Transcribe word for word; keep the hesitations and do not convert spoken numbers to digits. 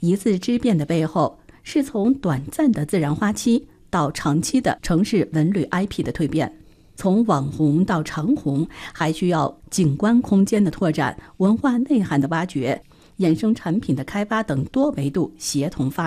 一字之变的背后，是从短暂的自然花期到长期的城市文旅 I P 的蜕变。从网红到长红，还需要景观空间的拓展、文化内涵的挖掘、衍生产品的开发等多维度协同发展。